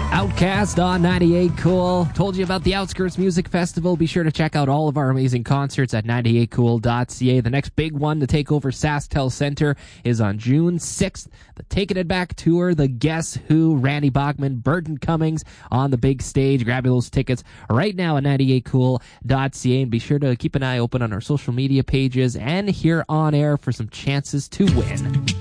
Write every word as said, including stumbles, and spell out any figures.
Outcast on ninety-eight Cool. Told you about the Outskirts Music Festival. Be sure to check out all of our amazing concerts at ninety-eight cool dot c a. The next big one to take over SaskTel Center is on June sixth. The Taking It Back Tour, the Guess Who, Randy Bachman, Burton Cummings on the big stage. Grab your those tickets right now at ninety-eight cool dot c a. And be sure to keep an eye open on our social media pages and here on air for some chances to win.